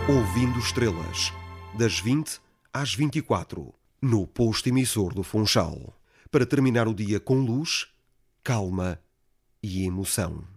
Ouvindo Estrelas, das 20 às 24, no posto emissor do Funchal, para terminar o dia com luz, calma e emoção.